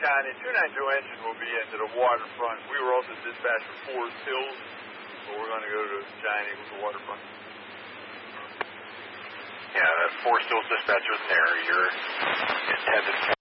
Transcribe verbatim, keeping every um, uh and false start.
County. two ninety-two engine will be into the waterfront. We were also dispatched for Forest Hills, but we're going to go to Giant Eagle, the waterfront. Yeah, that Forest Hills dispatch was there. You're intended.